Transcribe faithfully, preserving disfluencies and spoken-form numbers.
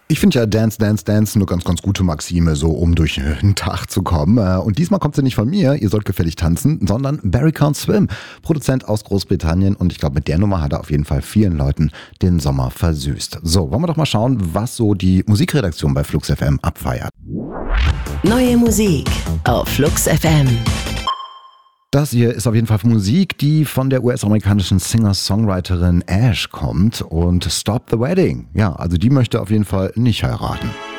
Ich finde ja Dance, Dance, Dance eine ganz, ganz gute Maxime, so um durch den Tag zu kommen. Und diesmal kommt sie nicht von mir, ihr sollt gefällig tanzen, sondern Barry Can't Swim, Produzent aus Großbritannien. Und ich glaube, mit der Nummer hat er auf jeden Fall vielen Leuten den Sommer versüßt. So, wollen wir doch mal schauen, was so die Musikredaktion bei Flux F M abfeiert. Neue Musik auf Flux F M. Das hier ist auf jeden Fall Musik, die von der U S-amerikanischen Singer-Songwriterin Ash kommt und Stop the Wedding. Ja, also die möchte auf jeden Fall nicht heiraten.